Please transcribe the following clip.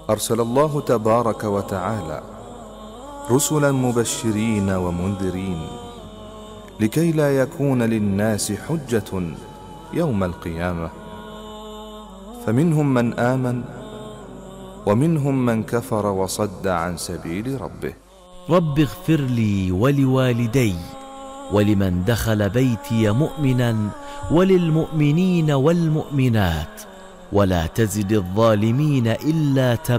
أرسل الله تبارك وتعالى رسلا مبشرين ومنذرين لكي لا يكون للناس حجة يوم القيامة، فمنهم من آمن ومنهم من كفر وصد عن سبيل ربه. رب اغفر لي ولوالدي ولمن دخل بيتي مؤمنا وللمؤمنين والمؤمنات ولا تزد الظالمين إلا تبارا.